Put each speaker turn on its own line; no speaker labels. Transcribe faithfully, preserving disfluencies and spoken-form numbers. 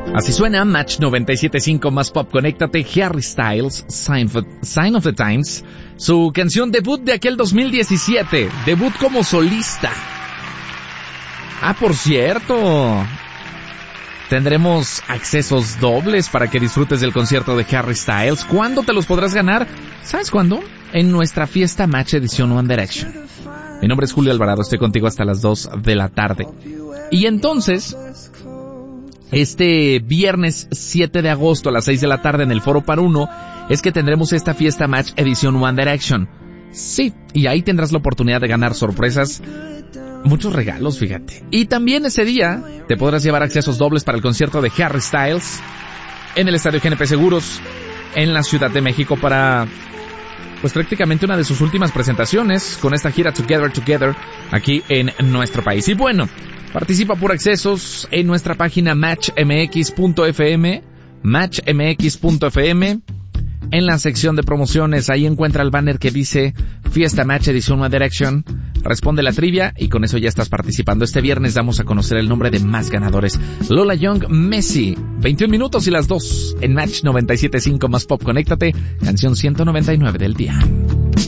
Así suena Match noventa y siete punto cinco más pop. Conéctate. Harry Styles, Sign of, Sign of the Times, su canción debut de aquel dos mil diecisiete, debut como solista. Ah, por cierto, tendremos accesos dobles para que disfrutes del concierto de Harry Styles. ¿Cuándo te los podrás ganar? ¿Sabes cuándo? En nuestra fiesta Match edición One Direction. Mi nombre es Julio Alvarado, estoy contigo hasta las dos de la tarde. Y entonces, este viernes siete de agosto a las seis de la tarde en el Foro Par Uno es que tendremos esta fiesta Match edición One Direction. Sí, y ahí tendrás la oportunidad de ganar sorpresas, muchos regalos, fíjate. Y también ese día te podrás llevar accesos dobles para el concierto de Harry Styles en el Estadio G N P Seguros en la Ciudad de México para, pues prácticamente una de sus últimas presentaciones con esta gira Together Together aquí en nuestro país. Y bueno, participa por accesos en nuestra página match m x punto f m, match m x punto f m. En la sección de promociones, ahí encuentra el banner que dice Fiesta Match Edición One Direction. Responde la trivia y con eso ya estás participando. Este viernes damos a conocer el nombre de más ganadores. Lola Young, Messi. veintiún minutos y las dos en Match noventa y siete punto cinco más pop. Conéctate, canción ciento noventa y nueve del día.